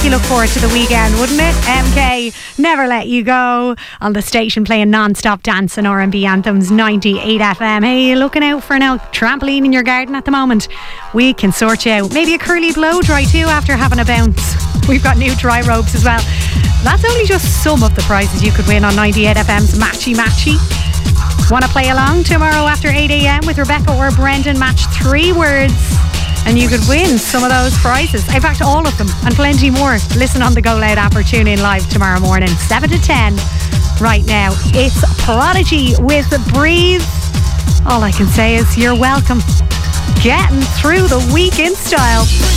you look forward to the weekend, wouldn't it? MK, Never Let You Go, on the station playing non-stop dance and R&B anthems, 98 FM. Hey, you looking out for an trampoline in your garden at the moment? We can sort you out. Maybe a curly blow dry too after having a bounce. We've got new dry robes as well. That's only just some of the prizes you could win on 98 FM's Matchy Matchy. Want to play along tomorrow after 8 a.m. with Rebecca or Brendan? Match 3 words and you could win some of those prizes. In fact, all of them and plenty more. Listen on the Go Loud app or tune in live tomorrow morning, 7 to 10. Right now, it's Prodigy with Breathe. All I can say is you're welcome. Getting through the week in style.